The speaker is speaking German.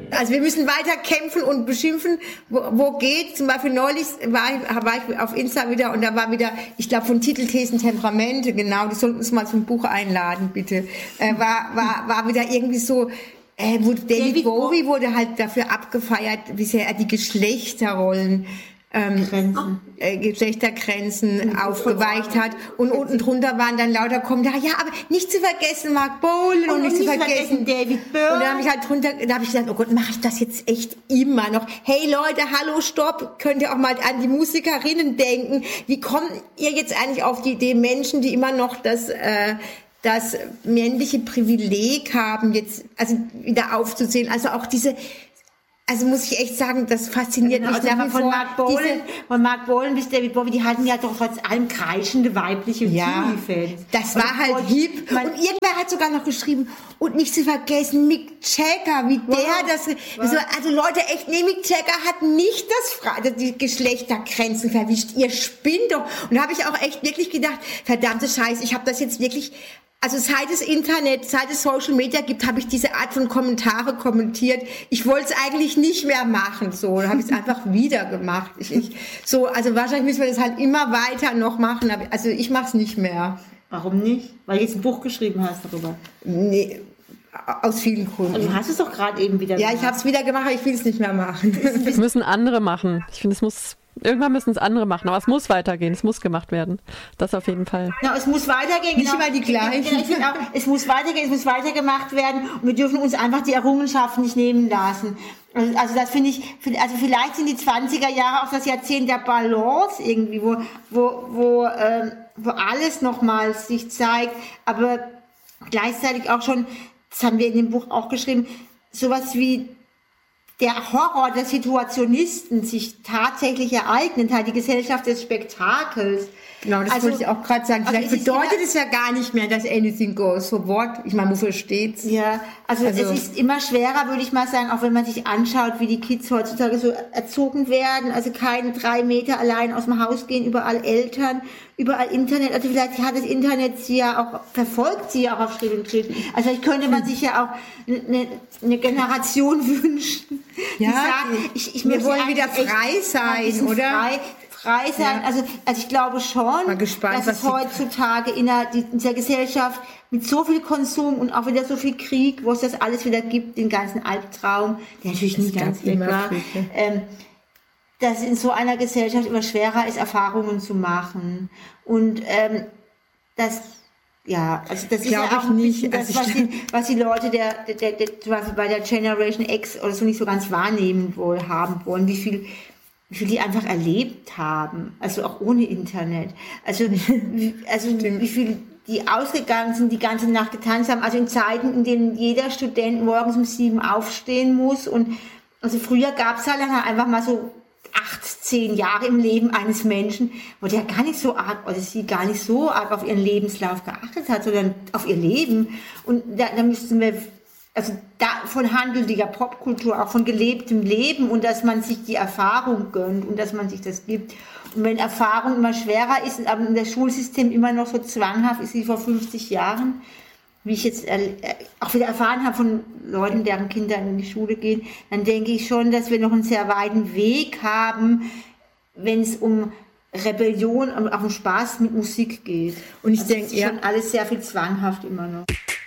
Also wir müssen weiter kämpfen und beschimpfen, wo geht. Zum Beispiel neulich war ich auf Insta wieder und da war wieder, ich glaube von Titelthesen Temperamente, genau, die sollten uns mal zum Buch einladen, bitte. War wieder irgendwie so, David Bowie wurde halt dafür abgefeiert, wie sehr er die Geschlechterrollen Geschlechtergrenzen aufgeweicht hat und unten drunter waren dann lauter Kommentare, ja, aber nicht zu vergessen Mark Bolan und nicht zu vergessen David Byrne. Und da habe ich halt gedacht, oh Gott, mache ich das jetzt echt immer noch? Hey Leute, hallo, stopp, könnt ihr auch mal an die Musikerinnen denken? Wie kommt ihr jetzt eigentlich auf die Idee, Menschen, die immer noch das männliche Privileg haben, jetzt also wieder aufzuzählen, also auch diese. Also muss ich echt sagen, das fasziniert mich nach wie vor. Von Mark Bolan bis David Bowie, die hatten ja doch trotz allem kreischende weibliche Teenie-Fans. Das war halt hip. Und irgendwer hat sogar noch geschrieben, und nicht zu vergessen, Mick Jagger, wie also Leute, echt, nee, Mick Jagger hat nicht die Geschlechtergrenzen verwischt. Ihr spinnt doch. Und da habe ich auch echt wirklich gedacht, verdammte Scheiße, ich habe das jetzt wirklich. Also seit es Internet, seit es Social Media gibt, habe ich diese Art von Kommentare kommentiert. Ich wollte es eigentlich nicht mehr machen, so. Dann habe ich es einfach wieder gemacht. Also wahrscheinlich müssen wir das halt immer weiter noch machen. Also ich mache es nicht mehr. Warum nicht? Weil du jetzt ein Buch geschrieben hast darüber. Nee, aus vielen Gründen. Und du hast es doch gerade eben wieder gemacht. Ja, ich habe es wieder gemacht, aber ich will es nicht mehr machen. Das müssen andere machen. Ich finde, irgendwann müssen es andere machen, aber es muss weitergehen, es muss gemacht werden. Das auf jeden Fall. Ja, es muss weitergehen. Nicht immer die gleichen. Ich finde auch, es muss weitergehen, es muss weitergemacht werden und wir dürfen uns einfach die Errungenschaften nicht nehmen lassen. Also das finde ich, also vielleicht sind die 20er Jahre auch das Jahrzehnt der Balance irgendwie, wo alles nochmals sich zeigt, aber gleichzeitig auch schon, das haben wir in dem Buch auch geschrieben, sowas wie der Horror der Situationisten sich tatsächlich ereignet hat, die Gesellschaft des Spektakels. Genau, das wollte ich auch gerade sagen. Vielleicht bedeutet es ja gar nicht mehr, dass anything goes for what. Ich meine, wofür steht's? Ja, also es ist immer schwerer, würde ich mal sagen, auch wenn man sich anschaut, wie die Kids heutzutage so erzogen werden. Also keine 3 Meter allein aus dem Haus gehen, überall Eltern, überall Internet. Also vielleicht hat das Internet sie ja auch, verfolgt sie ja auch auf Schritt und Tritt. Also vielleicht könnte man sich ja auch eine Generation wünschen, die sagt, wir wollen wieder frei sein, oder? Frei sein, also ich glaube schon, dass es heutzutage in dieser Gesellschaft mit so viel Konsum und auch wieder so viel Krieg, wo es das alles wieder gibt, den ganzen Albtraum, der natürlich nicht ganz weg war, dass in so einer Gesellschaft immer schwerer ist, Erfahrungen zu machen. Und das ist ja auch ein bisschen das, was die Leute zum Beispiel bei der Generation X oder so nicht so ganz wahrnehmen haben wollen, wie viel die einfach erlebt haben, also auch ohne Internet. Also wie viel die ausgegangen sind, die ganze Nacht getanzt haben, also in Zeiten, in denen jeder Student morgens um 7 aufstehen muss und also früher gab es halt einfach mal so 8-10 Jahre im Leben eines Menschen, wo der gar nicht so arg, oder sie gar nicht so arg auf ihren Lebenslauf geachtet hat, sondern auf ihr Leben. Und da müssten wir, also davon handelt die ja Popkultur, auch von gelebtem Leben und dass man sich die Erfahrung gönnt und dass man sich das gibt. Und wenn Erfahrung immer schwerer ist, aber in das Schulsystem immer noch so zwanghaft ist wie vor 50 Jahren, wie ich jetzt auch wieder erfahren habe von Leuten, deren Kinder in die Schule gehen, dann denke ich schon, dass wir noch einen sehr weiten Weg haben, wenn es um Rebellion und auch um Spaß mit Musik geht. Und ich denke, schon alles sehr viel zwanghaft immer noch.